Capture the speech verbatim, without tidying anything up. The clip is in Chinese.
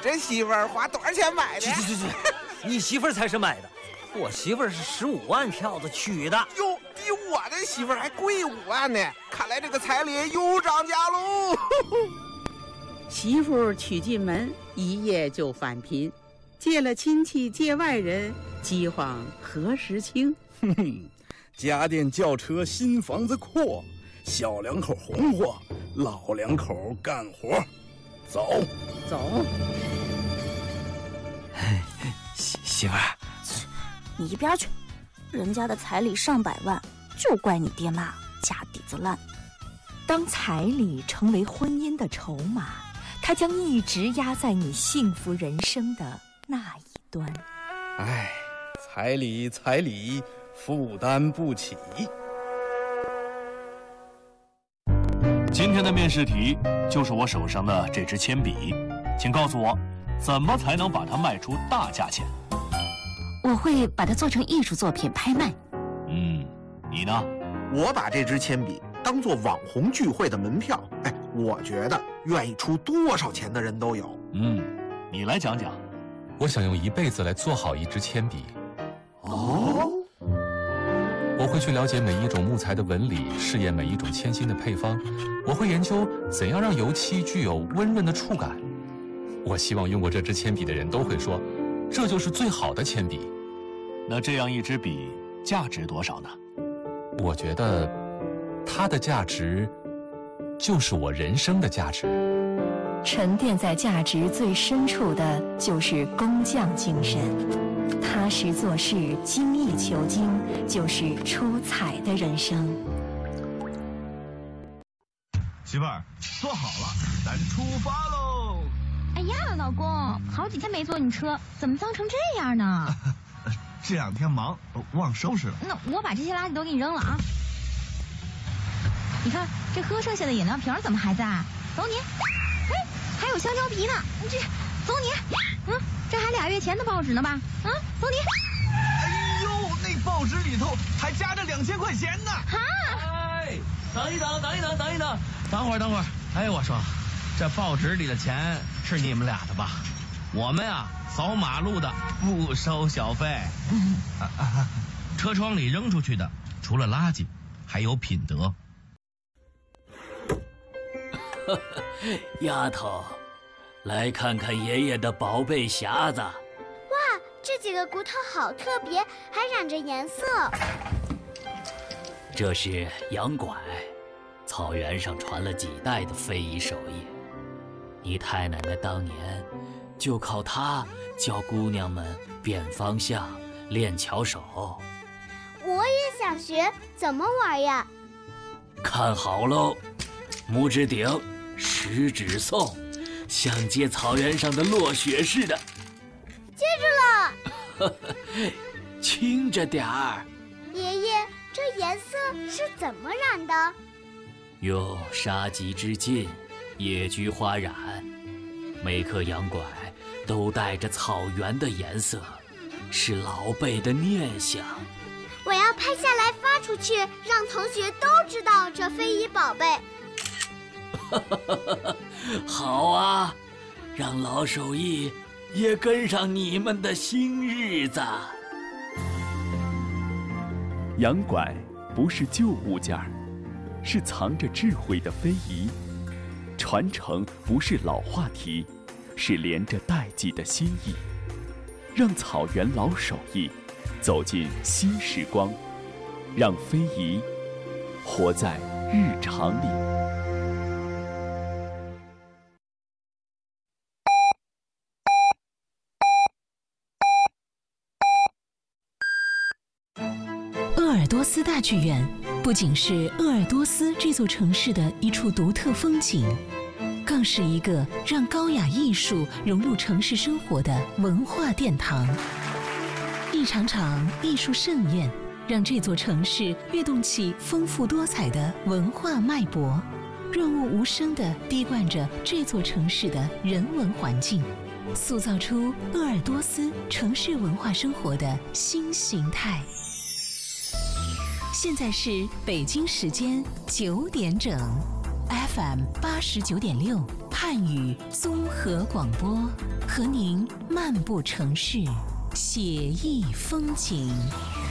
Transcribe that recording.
这媳妇儿花多少钱买的？ 去去去去，你媳妇儿才是买的，我媳妇儿是十五万票子娶的。 哟，比我的媳妇儿还贵五万呢！看来这个彩礼又涨价喽。 媳妇娶进门，一夜就返贫，借了亲戚借外人，饥荒何时清？ 哼哼，家电轿车新房子阔，小两口红火，老两口干活。走走。 媳媳妇儿， 你一边去！人家的彩礼上百万，就怪你爹妈家底子烂。 当彩礼成为婚姻的筹码，它将一直压在你幸福人生的那一端。 哎，彩礼彩礼，负担不起。 今天的面试题就是我手上的这支铅笔，请告诉我，怎么才能把它卖出大价钱？ 我会把它做成艺术作品拍卖。 嗯，你呢？ 我把这支铅笔当做网红聚会的门票，哎，我觉得愿意出多少钱的人都有。 嗯，你来讲讲。 我想用一辈子来做好一支铅笔。 哦。 我会去了解每一种木材的纹理，试验每一种铅芯的配方。我会研究怎样让油漆具有温润的触感。我希望用过这支铅笔的人都会说，这就是最好的铅笔。 那这样一支笔价值多少呢？ 我觉得它的价值就是我人生的价值。 沉淀在价值最深处的就是工匠精神，踏实做事，精益求精，就是出彩的人生。 媳妇儿，坐好了，咱出发喽！ 哎呀，老公，好几天没坐你车，怎么脏成这样呢？ 这两天忙，忘收拾了。 那我把这些垃圾都给你扔了啊！你看这喝剩下的饮料瓶怎么还在？走你！哎，还有香蕉皮呢，你这走你！嗯，这还俩月前的报纸呢吧？啊，走你！ 哎呦，那报纸里头还夹着两千块钱呢！ 哈！ 哎，等一等，等一等，等一等，等会儿，等会儿。哎，我说，这报纸里的钱是你们俩的吧？我们啊，扫马路的不收小费。啊啊、车窗里扔出去的，除了垃圾，还有品德。 丫头，来看看爷爷的宝贝匣子。 哇，这几个骨头好特别，还染着颜色。 这是羊拐，草原上传了几代的非遗手艺。你太奶奶当年就靠它教姑娘们辨方向、练巧手。 我也想学，怎么玩呀？ 看好喽，拇指顶，食指送，像接草原上的落雪似的。 接住了。 轻着点儿。 爷爷，这颜色是怎么染的？ 用杀鸡之劲，野菊花染，每颗羊拐都带着草原的颜色，是老辈的念想。 我要拍下来发出去，让同学都知道这非遗宝贝。 好啊，让老手艺也跟上你们的新日子。 羊拐不是旧物件儿，是藏着智慧的非遗。传承不是老话题，是连着代际的心意。让草原老手艺走进新时光，让非遗活在日常里。 鄂尔多斯大剧院不仅是鄂尔多斯这座城市的一处独特风景，更是一个让高雅艺术融入城市生活的文化殿堂。一场场艺术盛宴，让这座城市跃动起丰富多彩的文化脉搏，润物无声地滴灌着这座城市的人文环境，塑造出鄂尔多斯城市文化生活的新形态。现在是北京时间九点整 ，F M 八十九点六， 汉语综合广播，和您漫步城市，写意风景。